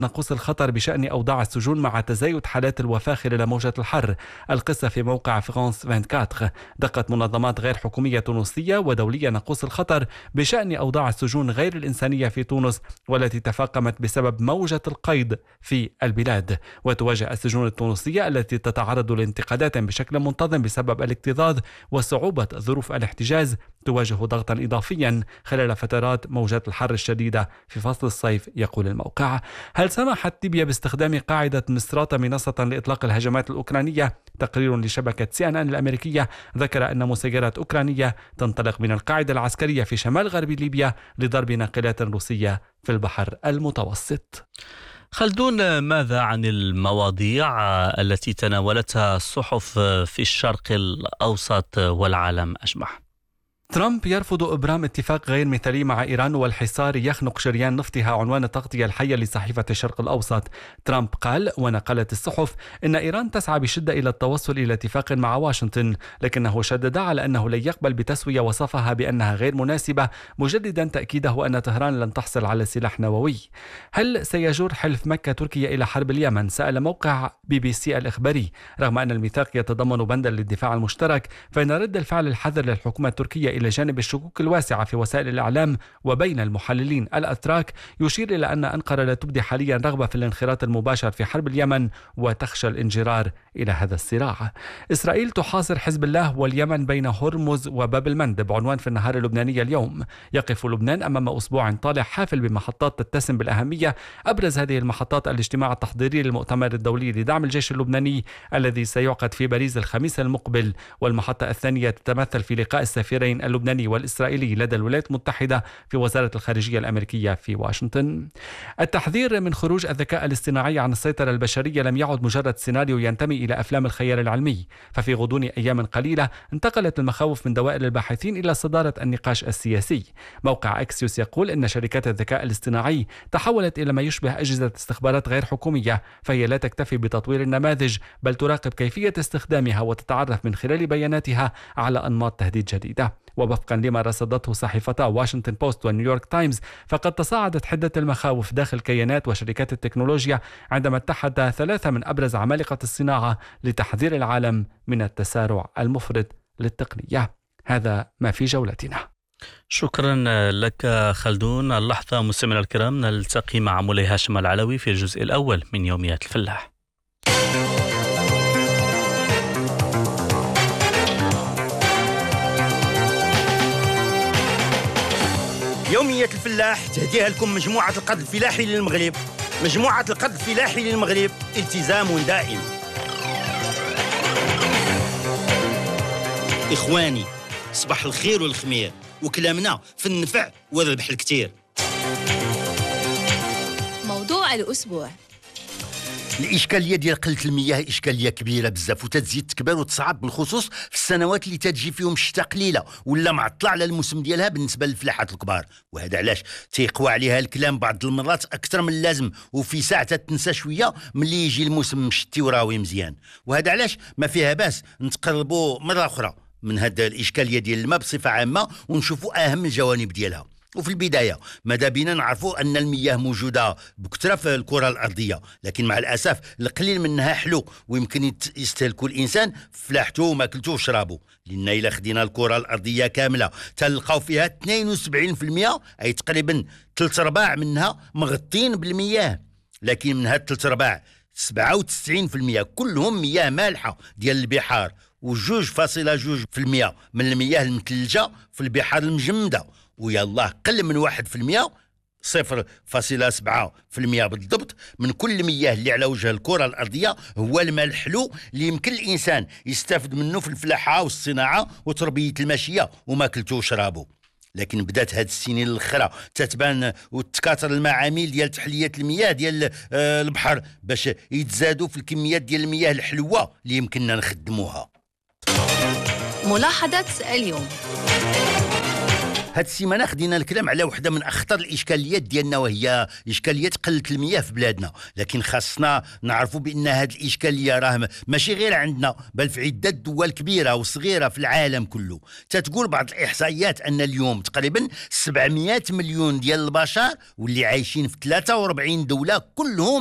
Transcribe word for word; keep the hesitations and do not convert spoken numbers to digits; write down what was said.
نقص الخطر بشأن أوضاع السجون مع تزايد حالات الوفاة خلال موجة الحر. القصة في موقع فرانس أربعة وعشرين. دقت منظمات غير حكومية تونسية ودولية نقص الخطر بشأن أوضاع السجون غير الإنسانية في تونس والتي تفاقمت بسبب موجة القيد في البلاد. وتواجه السجون التونسية التي تتعرض لانتقادات بشكل منتظم بسبب الاكتظاظ وصعوبة ظروف الاحتجاز تواجه ضغطا إضافيا خلال فترات موجات الحر الشديدة في فصل الصيف. يقول الموقع: هل سمحت ليبيا باستخدام قاعدة مستراتا منصة لإطلاق الهجمات الأوكرانية؟ تقرير لشبكة سي إن إن الأمريكية ذكر أن مسيرات أوكرانية تنطلق من القاعدة العسكرية في شمال غرب ليبيا لضرب ناقلات روسية في البحر المتوسط. خلدون، ماذا عن المواضيع التي تناولتها الصحف في الشرق الأوسط والعالم أجمع؟ ترامب يرفض إبرام اتفاق غير مثالي مع إيران والحصار يخنق شريان نفطها عنوان التغطية الحية لصحيفة الشرق الأوسط. ترامب قال، ونقلت الصحف، إن إيران تسعى بشدة إلى التوصل إلى اتفاق مع واشنطن، لكنه شدد على أنه لن يقبل بتسوية وصفها بأنها غير مناسبة، مجددا تأكيده أن طهران لن تحصل على سلاح نووي. هل سيجر حلف مكة تركيا إلى حرب اليمن؟ سأل موقع بي بي سي الإخباري. رغم أن الميثاق يتضمن بندا للدفاع المشترك، فإن رد الفعل الحذر للحكومة التركية إلى جانب الشكوك الواسعة في وسائل الإعلام وبين المحللين الأتراك يشير إلى أن أنقرة لا تبدي حاليا رغبة في الانخراط المباشر في حرب اليمن وتخشى الانجرار إلى هذا الصراع. إسرائيل تحاصر حزب الله واليمن بين هرمز وباب المندب عنوان في النهار اللبناني اليوم. يقف لبنان أمام أسبوع طالع حافل بمحطات تتسم بالأهمية. أبرز هذه المحطات الاجتماع التحضيري للمؤتمر الدولي لدعم الجيش اللبناني الذي سيعقد في باريس الخميس المقبل، والمحطة الثانية تتمثل في لقاء السفيرين اللبناني والإسرائيلي لدى الولايات المتحدة في وزارة الخارجية الأمريكية في واشنطن. التحذير من خروج الذكاء الاصطناعي عن السيطرة البشرية لم يعد مجرد سيناريو ينتمي إلى أفلام الخيال العلمي، ففي غضون أيام قليلة انتقلت المخاوف من دوائر الباحثين إلى صدارة النقاش السياسي. موقع أكسيوس يقول إن شركات الذكاء الاصطناعي تحولت إلى ما يشبه أجهزة استخبارات غير حكومية، فهي لا تكتفي بتطوير النماذج بل تراقب كيفية استخدامها وتتعرف من خلال بياناتها على أنماط تهديد جديدة. ووفقا لما رصدته صحيفتا واشنطن بوست ونيويورك تايمز، فقد تصاعدت حدة المخاوف داخل كيانات وشركات التكنولوجيا عندما اتحد ثلاثة من أبرز عمالقة الصناعة لتحذير العالم من التسارع المفرط للتقنية. هذا ما في جولتنا. شكرا لك خلدون. اللحظة مستمعينا الكرام نلتقي مع مولاي هاشم العلوي في الجزء الأول من يوميات الفلاح. يومية الفلاح تهديها لكم مجموعة القد الفلاحي للمغرب. مجموعة القد الفلاحي للمغرب، التزام دائم. إخواني، صباح الخير والخمير، وكلامنا في النفع والربح الكتير. موضوع الأسبوع: الإشكالية ديال قلة المياه إشكالية كبيرة بزاف وتتزيد تكبر وتصعب، بالخصوص في السنوات اللي تتجي فيهم الشتاء قليلة ولا معطلة على الموسم ديالها بالنسبة للفلاحات الكبار. وهذا علاش تيقوى عليها الكلام بعض المرات أكثر من اللازم، وفي ساعة تنسى شوية ملي يجي الموسم مشتي وراوي مزيان. وهذا علاش ما فيها باس نتقربوا مرة أخرى من هذا الإشكالية ديال الماء بصفة عامة ونشوفوا أهم الجوانب ديالها. وفي البداية ماذا بينا نعرفوا أن المياه موجودة بكثرة في الكرة الأرضية، لكن مع الأسف القليل منها حلو ويمكن يستهلكوا الإنسان فلاحته وماكلته وشرابه. لأن إلا خدينا الكرة الأرضية كاملة تلقاو فيها اثنين وسبعين بالمئة، أي تقريبا ثلاث أرباع منها مغطين بالمياه، لكن من هاد ثلاث أرباع سبعة وتسعين بالمئة كلهم مياه مالحة ديال البحار، وجوج فاصلة جوج في المئة من المياه المثلجة في البحار المجمدة، ويالله قل من واحد في المئة صفر فاصلة سبعة في المئة بالضبط من كل المياه اللي على وجه الكرة الأرضية هو الماء الحلو اللي يمكن الإنسان يستفد منه في الفلاحة والصناعة وتربية الماشية وماكلته وشرابه. لكن بدات هاد السنين الاخرى تتبان وتكاثر المعامل ديال تحليه المياه ديال آه البحر باش يتزادوا في الكميات ديال المياه الحلوه اللي يمكننا نخدموها. ملاحظه اليوم: هاد السيمانه خدينا الكلام على وحده من اخطر الاشكاليات ديالنا، وهي اشكاليه قله المياه في بلادنا. لكن خاصنا نعرفوا بان هاد الاشكاليه راه ماشي غير عندنا، بل في عده دول كبيره وصغيره في العالم كله. تتقول بعض الاحصائيات ان اليوم تقريبا سبعمائة مليون ديال البشر واللي عايشين في ثلاثة وأربعين دوله كلهم